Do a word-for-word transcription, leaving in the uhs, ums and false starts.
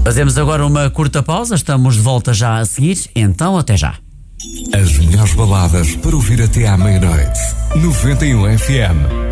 Fazemos agora uma curta pausa, estamos de volta já a seguir, então até já. As melhores baladas para ouvir até à meia-noite. noventa e um F M.